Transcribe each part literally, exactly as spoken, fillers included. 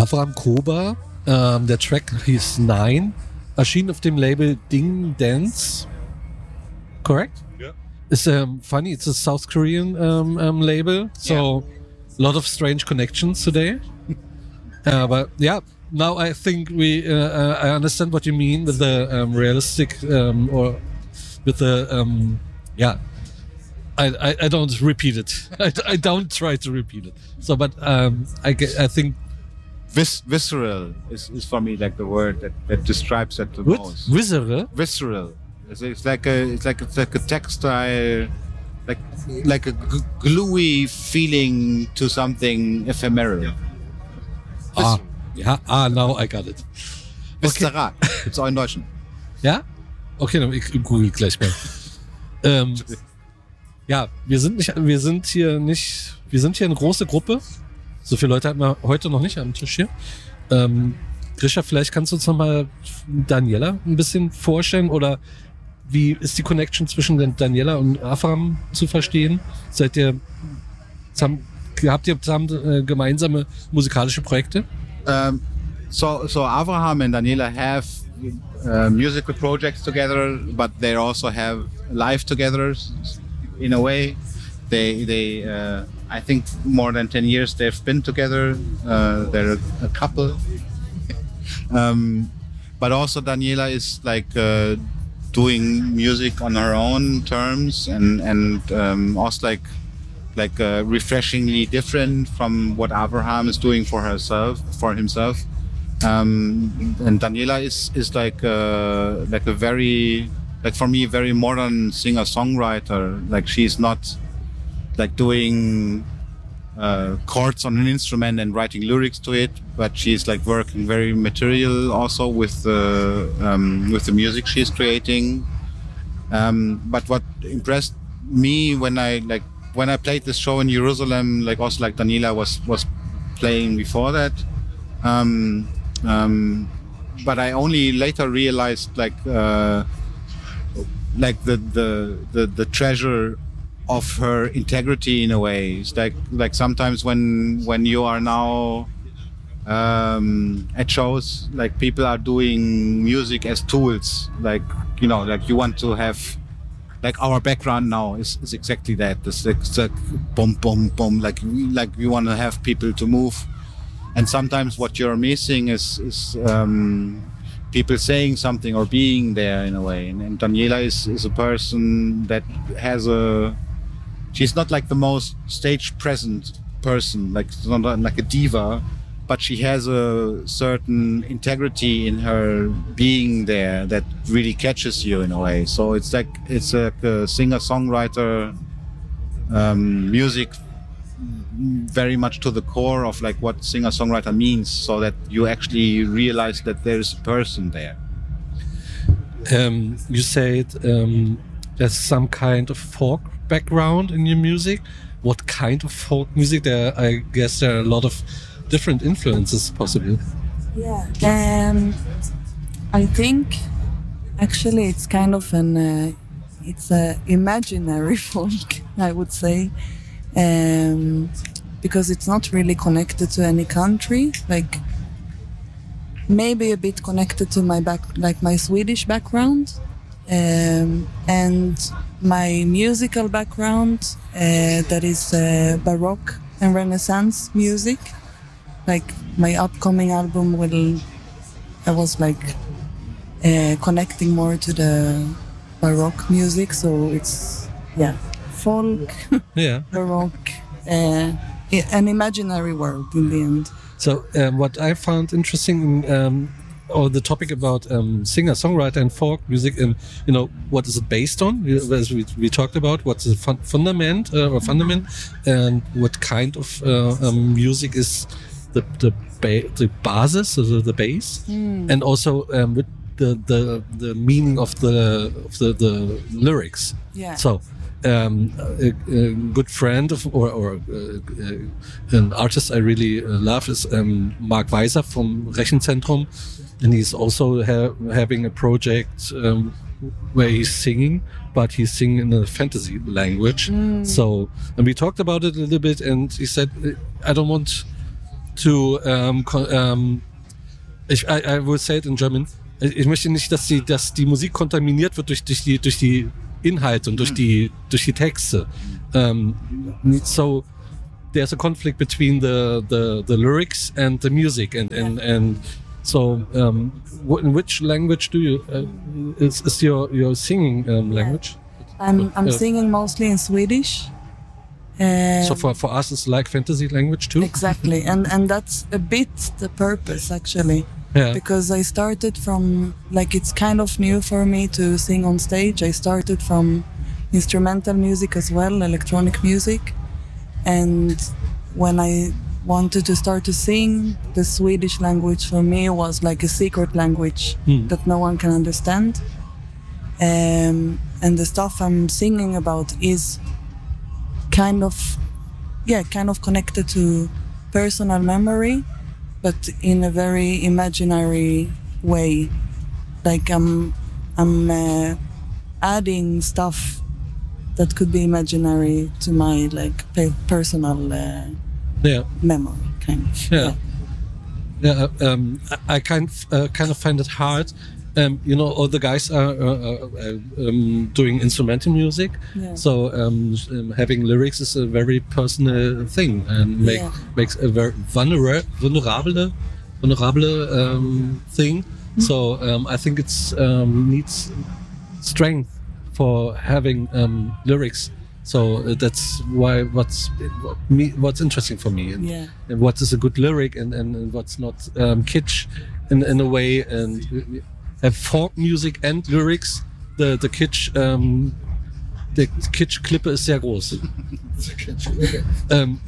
Avram Koba. Ähm, der Track hieß Nine. Erschien auf dem Label Ding Dance. Correct? Yeah. It's um, funny. It's a South Korean um, um, label. So a yeah. lot of strange connections today. uh, but yeah, now I think we. Uh, uh, I understand what you mean with the um, realistic um, or with the um, yeah. I, I, I don't repeat it. I, I don't try to repeat it. So, but um, I get, I think Vis- visceral is, is for me like the word that, that describes it the what? most. Visceral. Visceral. It's, it's like a it's like it's like a textile, like like a g- gluey feeling to something ephemeral. Ah, ja, ah, now I got it. Visceral. Gibt's auch in Deutschen. Ja? Okay, dann ich google gleich mal. ähm, ja, wir sind nicht, wir sind hier nicht, wir sind hier eine große Gruppe. So viele Leute hatten wir heute noch nicht am Tisch hier. Ähm, Grisha, vielleicht kannst du uns nochmal Daniela ein bisschen vorstellen oder wie ist die Connection zwischen Daniela und Avram zu verstehen? Seid ihr zusammen, habt ihr zusammen äh, gemeinsame musikalische Projekte? Um, so so Avraham and Daniela have uh, musical projects together, but they also have life together in a way. They they uh, I think more than ten years they've been together. Uh, they're a couple. um, but also Daniela is like uh, doing music on her own terms and and um, also like like uh, refreshingly different from what Avraham is doing for herself for himself. Um, and Daniela is is like uh, like a very like for me very modern singer songwriter. Like she's not like doing uh, chords on an instrument and writing lyrics to it, but she's like working very material also with the um, with the music she's creating. Um, but what impressed me when I like when I played this show in Jerusalem, like also like Daniela was was playing before that. Um, um, but I only later realized like uh, like the, the the the treasure of her integrity in a way. It's like like sometimes when when you are now um, at shows, like people are doing music as tools. Like you know, like you want to have like our background now is, is exactly that. It's like, it's like boom, boom, boom. Like like we want to have people to move. And sometimes what you're missing is, is um, people saying something or being there in a way. And, and Daniela is, is a person that has a... She's not like the most stage present person, like not like a diva, but she has a certain integrity in her being there that really catches you in a way. So it's like it's like a singer-songwriter um, music, very much to the core of like what singer-songwriter means, so that you actually realize that there is a person there. Um, you said um, there's some kind of folk background in your music. What kind of folk music? There, I guess there are a lot of different influences possible. Yeah, um, I think actually it's kind of an uh, it's a imaginary folk, I would say. Um, because it's not really connected to any country, like maybe a bit connected to my back, like my Swedish background, um, and my musical background, uh, that is uh, Baroque and Renaissance music. Like my upcoming album will, I was like uh, connecting more to the Baroque music, so it's yeah. folk, yeah, Baroque, uh, an imaginary world in the end. So um, what I found interesting, um, or the topic about um, singer, songwriter, and folk music, and you know what is it based on? As we, we talked about, what's the fun- fundament uh, or fundament, and what kind of uh, um, music is the the ba- the basis, so the, the base, mm. and also um, with the, the the meaning of the of the, the lyrics. Yeah. So. Um, a, a good friend of, or, or uh, uh, an artist I really uh, love is um, Mark Weiser from Rechenzentrum, and he's also ha- having a project um, where he's singing, but he's singing in a fantasy language. Mm. So, and we talked about it a little bit, and he said, "I don't want to um, um, ich, I, I will say it in German. Ich möchte nicht, dass die, dass die Musik kontaminiert wird durch, durch die, durch die Inhalte und durch die, durch die Texte. Um, so there's a conflict between the, the, the lyrics and the music, and and and so um, in which language do you uh, is, is your your singing um, language? I'm I'm Yeah. singing mostly in Swedish. Um, So for, for us, it's like fantasy language too. Exactly, and and that's a bit the purpose actually, Yeah. because I started from, like, it's kind of new for me to sing on stage. I started from instrumental music as well, electronic music, and when I wanted to start to sing, the Swedish language for me was like a secret language Hmm. that no one can understand. Um, and the stuff I'm singing about is kind of, yeah, kind of connected to personal memory, but in a very imaginary way. Like I'm, I'm uh, adding stuff that could be imaginary to my like pe- personal uh, Yeah. memory, kind of. Yeah. Yeah, um, I I kind of, uh, kind of find it hard. Um, you know, all the guys are uh, uh, um, doing instrumental music, Yeah. so um, um, having lyrics is a very personal thing and make, Yeah. makes a very vulnera- vulnerable, vulnerable um, thing. So um, I think it's um, needs strength for having um, lyrics. So uh, that's why what's what me what's interesting for me, and, Yeah. and what is a good lyric, and, and, and what's not um, kitsch in, in a way, and have folk music and lyrics. The the kitsch um, the kitsch Klippe ist sehr groß. um,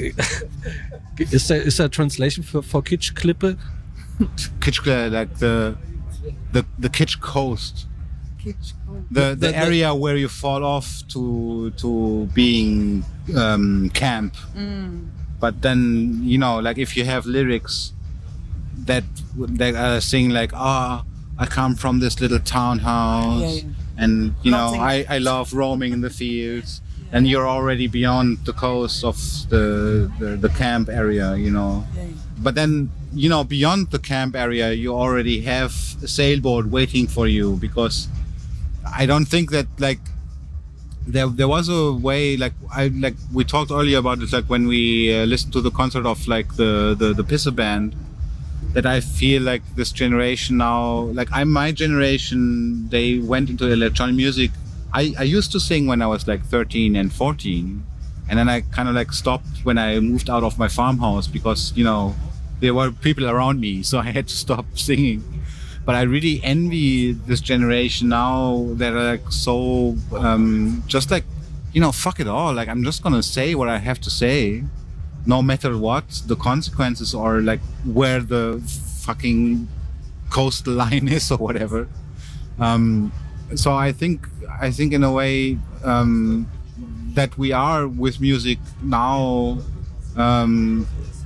is there is there a translation for for kitsch Klippe? Kitsch, like the the the Kitsch coast. The, The- the the- area where you fall off to to being um, camp, but then you know, like if you have lyrics that that are saying like, ah, I come from this little townhouse, Yeah, yeah. and you know, Nothing. I, I love roaming in the fields, and you're already beyond the coast of the the, the camp area, you know. Yeah. But then, you know, beyond the camp area, you already have a sailboat waiting for you, because I don't think that like there there was a way, like I like we talked earlier about it, like when we uh, listened to the concert of like the the the Pisse band, that I feel like this generation now, like I'm my generation, they went into electronic music. I, I used to sing when I was like thirteen and fourteen, and then I kind of like stopped when I moved out of my farmhouse, because you know there were people around me, so I had to stop singing. But I really envy this generation now that are like so um, just like, you know, fuck it all. Like I'm just gonna say what I have to say, no matter what the consequences or like where the fucking coastline is or whatever. Um, so I think I think in a way um, that we are with music now. Um,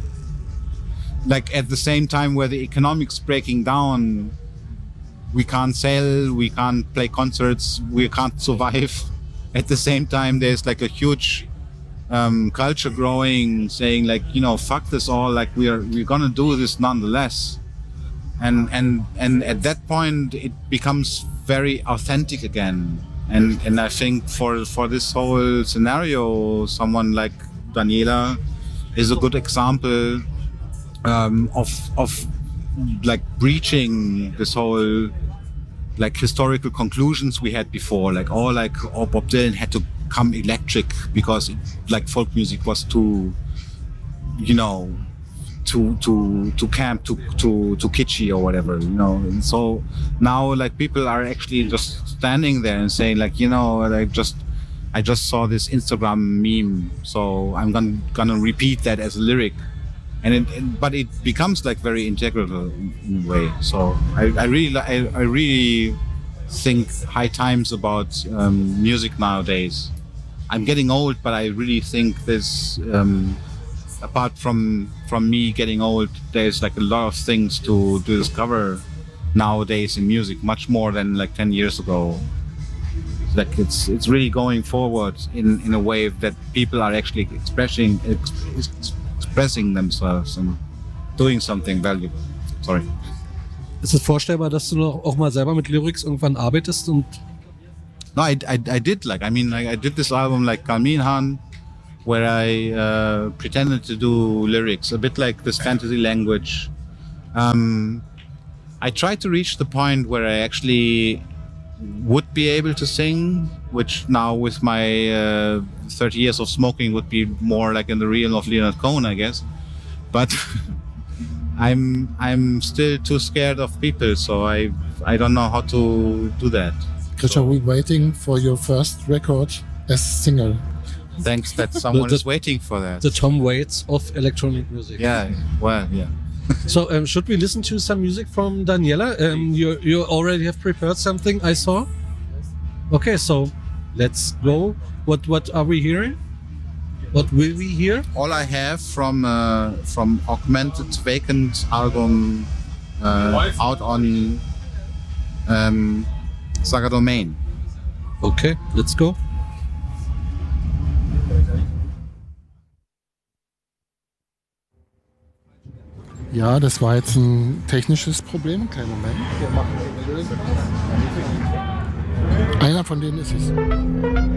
like at the same time where the economics breaking down, we can't sell, we can't play concerts, we can't survive. At the same time, there's like a huge um, culture growing, saying like, you know, fuck this all, like we are we're gonna do this nonetheless. And and and at that point, it becomes very authentic again. And and I think for for this whole scenario, someone like Daniela is a good example um, of of like breaching this whole like historical conclusions we had before, like oh like oh Bob Dylan had to come electric because it, like folk music was too, you know, too too too camp, too too too kitschy or whatever, you know. And so now like people are actually just standing there and saying like, you know, like just I just saw this Instagram meme, so I'm gonna gonna repeat that as a lyric. And it, it, but it becomes like very integral in, in a way. So I, I really, I, I really think high times about um, music nowadays. I'm getting old, but I really think there's, um, apart from from me getting old, there's like a lot of things to, to discover nowadays in music, much more than like ten years ago. Like it's it's really going forward in, in a way that people are actually expressing. Ex- expressing themselves, and doing something valuable. Sorry. Ist es vorstellbar, dass du noch auch mal selber mit Lyrics irgendwann arbeitest und No, I, I, I did like, I mean, like, I did this album like Kalminhan, where I uh, pretended to do lyrics, a bit like this fantasy language. Um, I tried to reach the point where I actually would be able to sing, which now with my uh, thirty years of smoking would be more like in the realm of Leonard Cohen, I guess. But I'm I'm still too scared of people, so I I don't know how to do that. Krisha, we're waiting for your first record as single. Thanks that someone The- is waiting for that. the Tom Waits of electronic music? Yeah, well, yeah. So um, should we listen to some music from Daniela? Um, you you already have prepared something, I saw. Okay, so let's go. What what are we hearing? What will we hear? All I have from uh, from Augmented Vacant album uh, out on um, Saga Domain. Okay, let's go. Ja, das war jetzt ein technisches Problem. Kein Moment. Wir machen den Lösen. Einer von denen ist es.